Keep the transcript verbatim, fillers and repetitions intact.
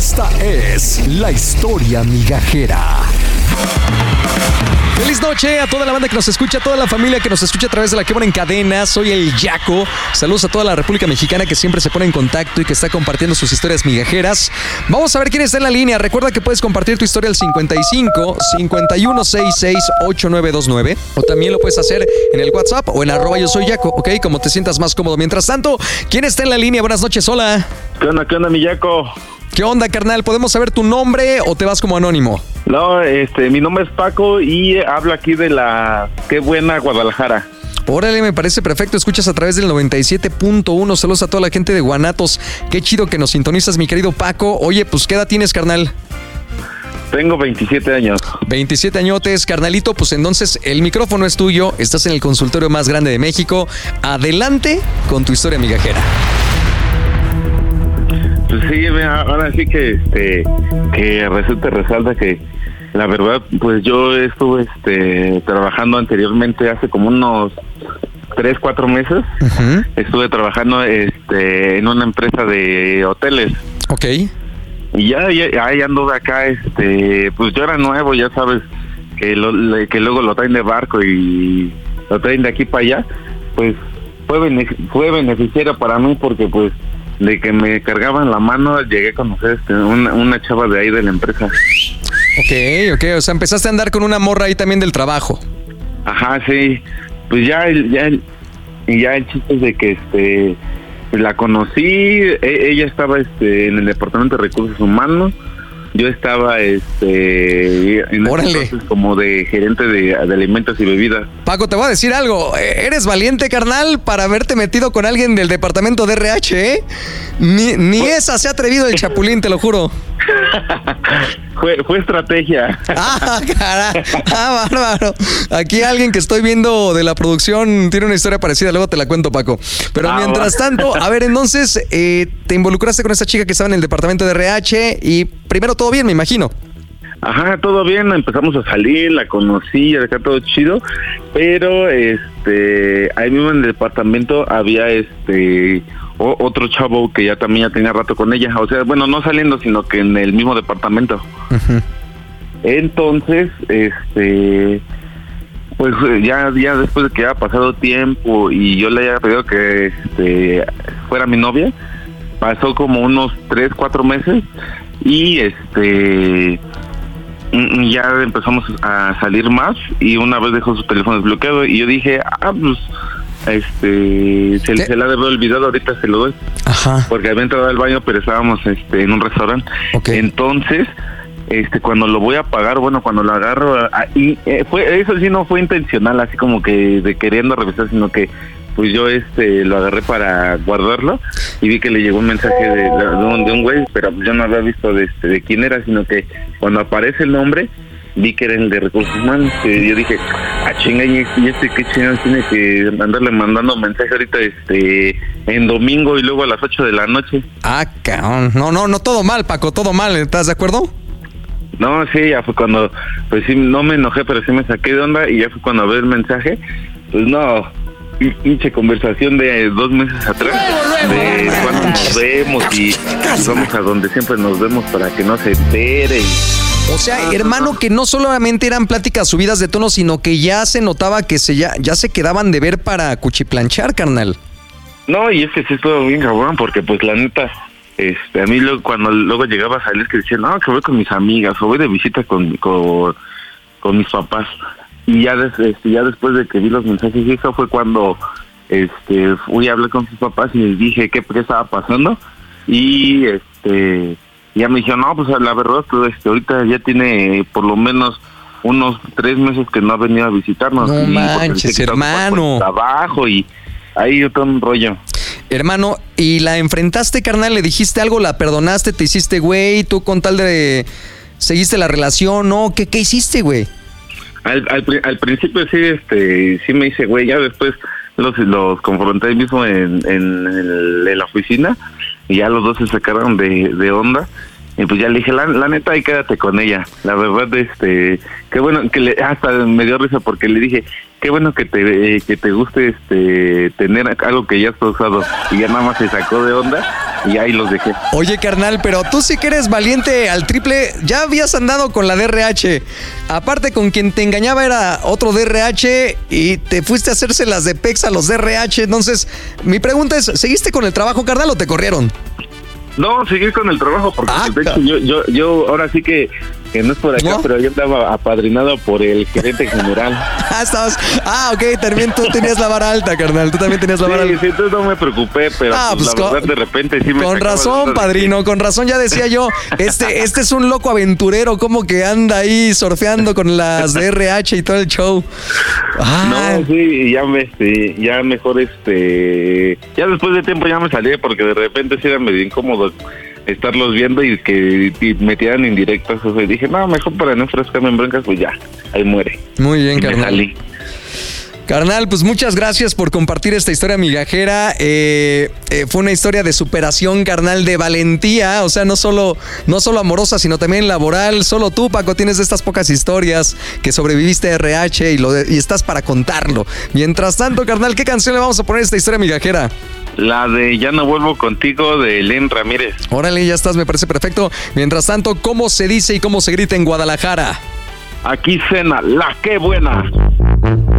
Esta es la historia migajera. Feliz noche a toda la banda que nos escucha, a toda la familia que nos escucha a través de La Que Buena en Cadena. Soy el Yaco. Saludos a toda la República Mexicana que siempre se pone en contacto y que está compartiendo sus historias migajeras. Vamos a ver quién está en la línea. Recuerda que puedes compartir tu historia al cincuenta y cinco, cincuenta y uno, sesenta y seis, ochenta y nueve veintinueve. O también lo puedes hacer en el WhatsApp o en arroba yo soy Yaco, ¿ok? Como te sientas más cómodo. Mientras tanto, ¿quién está en la línea? Buenas noches, hola. ¿Qué onda, qué onda, mi Yaco? ¿Qué onda, carnal? ¿Podemos saber tu nombre o te vas como anónimo? No, este, mi nombre es Paco y hablo aquí de la Qué Buena Guadalajara. Órale, me parece perfecto. Escuchas a través del noventa y siete punto uno. Saludos a toda la gente de Guanatos. Qué chido que nos sintonizas, mi querido Paco. Oye, pues, ¿qué edad tienes, carnal? Tengo veintisiete años. veintisiete añotes, carnalito. Pues entonces el micrófono es tuyo. Estás en el consultorio más grande de México. Adelante con tu historia migajera. Pues sí, mira, ahora sí que este que resulta resalta que la verdad, pues yo estuve este trabajando anteriormente hace como unos tres, cuatro meses. Uh-huh. Estuve trabajando este en una empresa de hoteles. Ok. Y ya, ya ahí anduve acá, este, pues yo era nuevo, ya sabes, que lo, que luego lo traen de barco y lo traen de aquí para allá. Pues fue benefic- fue beneficiario para mí porque pues de que me cargaban la mano llegué a conocer este, una, una chava de ahí de la empresa. Ok, ok, o sea, empezaste a andar con una morra ahí también del trabajo. Ajá, sí, pues ya, ya, ya el chiste es de que este, la conocí, e- ella estaba este en el departamento de recursos humanos, yo estaba este en ese entonces como de gerente de, de alimentos y bebidas. Paco, te voy a decir algo, eres valiente, carnal, para haberte metido con alguien del departamento de R H, ¿eh? Ni, ni pues... esa se ha atrevido el Chapulín, te lo juro. fue, fue estrategia. Ah, caray. Ah, bárbaro. Aquí alguien que estoy viendo de la producción tiene una historia parecida, luego te la cuento, Paco. Pero ah, mientras va. tanto, a ver, entonces, eh, te involucraste con esta chica que estaba en el departamento de R H y primero todo bien, me imagino. Ajá, todo bien, empezamos a salir, la conocí, acá todo chido, pero este, ahí mismo en el departamento había este o, otro chavo que ya también ya tenía rato con ella, o sea, bueno, no saliendo, sino que en el mismo departamento. Uh-huh. Entonces, este, pues ya, ya después de que haya pasado tiempo y yo le haya pedido que este fuera mi novia, pasó como unos tres, cuatro meses y este ya empezamos a salir más y una vez dejó su teléfono desbloqueado y yo dije, ah, pues este se, se la debe olvidado, ahorita se lo doy. Ajá. Porque había entrado al baño, pero estábamos este en un restaurante. Okay. Entonces, este cuando lo voy a pagar, bueno, cuando lo agarro, y eh, fue eso sí no fue intencional, así como que de queriendo revisar, sino que pues yo este lo agarré para guardarlo y vi que le llegó un mensaje de, de, un, de un güey, pero yo no había visto de, este, de quién era, sino que cuando aparece el nombre vi que era el de recursos humanos. Y yo dije, ah, chinga, y este qué chingados tiene que andarle mandando mensaje ahorita este en domingo y luego a las ocho de la noche. Ah, cabrón. No, no, no, todo mal, Paco, todo mal, ¿estás de acuerdo? No, sí, ya fue cuando, pues sí, no me enojé, pero sí me saqué de onda y ya fue cuando vi el mensaje, pues no, pinche conversación de dos meses atrás, de cuando nos vemos y vamos a donde siempre nos vemos para que no se entere. Y... O sea, hermano, que no solamente eran pláticas subidas de tono, sino que ya se notaba que se ya, ya se quedaban de ver para cuchiplanchar, carnal. No, y es que sí estuvo bien cabrón, porque pues la neta, este, a mí luego, cuando luego llegaba a salir que decía, no, que voy con mis amigas, o voy de visita con, con, con mis papás. Y ya, des, este, ya después de que vi los mensajes y eso fue cuando este fui a hablar con sus papás y les dije qué, qué estaba pasando. Y este ya me dijeron, no, pues la verdad, pues, este, ahorita ya tiene por lo menos unos tres meses que no ha venido a visitarnos. No y manches, hermano. Trabajo y ahí todo un rollo. Hermano, ¿y la enfrentaste, carnal? ¿Le dijiste algo? ¿La perdonaste? ¿Te hiciste güey? ¿Tú con tal de seguiste la relación? ¿No? ¿Qué, qué hiciste, güey? Al, al, al principio sí, este, sí me hice güey, ya después los, los confronté mismo en, en, en, en la oficina y ya los dos se sacaron de, de onda y pues ya le dije, la, la neta, ahí quédate con ella. La verdad, este, qué bueno, que le, hasta me dio risa porque le dije, qué bueno que te, eh, que te guste este tener algo que ya has usado y ya nada más se sacó de onda y ahí los dejé. Oye, carnal, pero tú sí que eres valiente al triple. Ya habías andado con la D R H. Aparte, con quien te engañaba era otro D R H y te fuiste a hacerse las de Pex a los D R H. Entonces, mi pregunta es, ¿seguiste con el trabajo, carnal, o te corrieron? No, seguir con el trabajo, porque Ah, de hecho yo, yo, yo ahora sí que, que no es por acá, ¿no? pero yo estaba apadrinado por el gerente general. Ah, estabas... Ah, ok, también tú tenías la vara alta, carnal. Tú también tenías la vara Sí, alta. sí, entonces no me preocupé, pero Ah, pues, pues, la con- verdad de repente sí me Con sacaba razón, de onda de padrino, con razón ya decía yo, este, este es un loco aventurero, como que anda ahí surfeando con las D R H y todo el show. que- Ah, No, sí, y ya me, este, ya mejor, este, ya después de tiempo ya me salí, porque de repente sí era medio incómodo estarlos viendo y que y me tiraran indirectas. O sea, y dije, no, mejor para no enfrascarme en broncas, pues ya, ahí muere. muy bien, Y me carnal. salí. Carnal, pues muchas gracias por compartir esta historia migajera. Eh, eh, fue una historia de superación, carnal, de valentía. O sea, no solo, no solo amorosa, sino también laboral. Solo tú, Paco, tienes de estas pocas historias que sobreviviste a R H y, lo de- y estás para contarlo. Mientras tanto, carnal, ¿qué canción le vamos a poner a esta historia migajera? La de Ya no vuelvo contigo de Len Ramírez. Órale, ya estás, me parece perfecto. Mientras tanto, ¿cómo se dice y cómo se grita en Guadalajara? Aquí cena, la que buena.